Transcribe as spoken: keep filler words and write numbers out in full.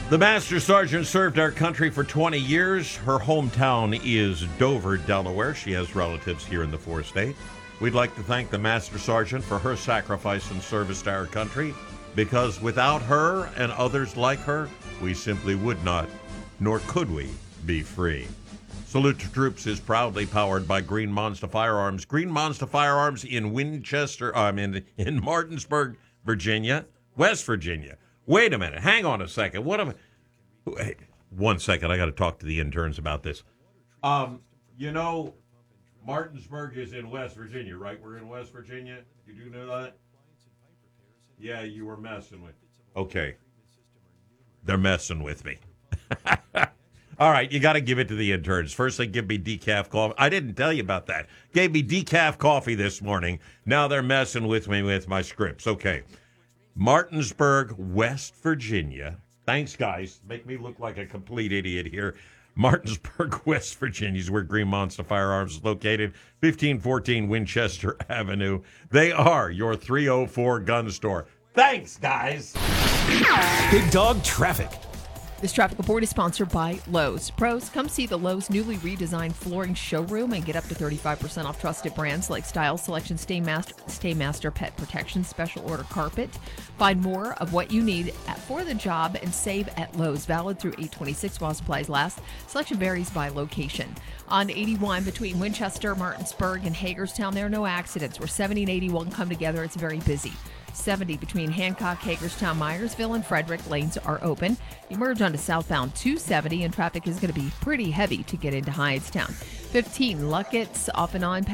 The Master Sergeant served our country for twenty years. Her hometown is Dover, Delaware. She has relatives here in the four-state. We'd like to thank the Master Sergeant for her sacrifice and service to our country, because without her and others like her, we simply would not, nor could we, be free. Salute to Troops is proudly powered by Green Monster Firearms. Green Monster Firearms in Winchester, I mean, in Martinsburg, Virginia, West Virginia. Wait a minute. Hang on a second. What am I? Hey, one second. I got to talk to the interns about this. Um, you know, Martinsburg is in West Virginia, right? We're in West Virginia. You do know that? Yeah, you were messing with. Okay. They're messing with me. All right, you got to give it to the interns. First, they give me decaf coffee. I didn't tell you about that. Gave me decaf coffee this morning. Now they're messing with me with my scripts. Okay. Martinsburg, West Virginia. Thanks, guys. Make me look like a complete idiot here. Martinsburg, West Virginia is where Green Monster Firearms is located. fifteen fourteen Winchester Avenue. They are your three oh four gun store. Thanks, guys. Big Dog Traffic. This traffic report is sponsored by Lowe's. Pros, come see the Lowe's newly redesigned flooring showroom and get up to thirty-five percent off trusted brands like Style Selection, Staymaster, Staymaster Pet Protection, Special Order Carpet. Find more of what you need at, for the job and save at Lowe's. Valid through eight twenty-six while supplies last. Selection varies by location. On eighty-one between Winchester, Martinsburg, and Hagerstown, there are no accidents. Where seventy and eighty-one come together, it's very busy. seventy between Hancock, Hagerstown, Myersville, and Frederick. Lanes are open. You merge onto southbound two seventy, and traffic is going to be pretty heavy to get into Hyattstown. fifteen Luckett's off and on